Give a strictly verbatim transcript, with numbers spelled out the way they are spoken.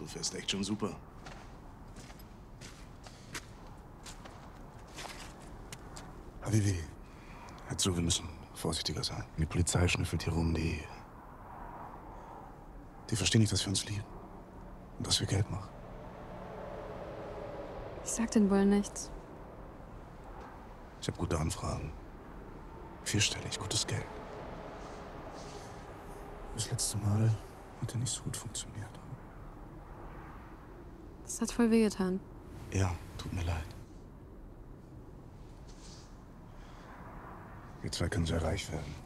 Du fährst echt schon super. Habibi, hör zu, wir müssen vorsichtiger sein. Die Polizei schnüffelt hier rum, die... Die verstehen nicht, dass wir uns lieben. Und dass wir Geld machen. Ich sag den Bullen nichts. Ich habe gute Anfragen. Vierstellig, gutes Geld. Das letzte Mal hat er nicht so gut funktioniert. Das hat voll wehgetan. Ja, tut mir leid. Wir zwei können sehr reich werden.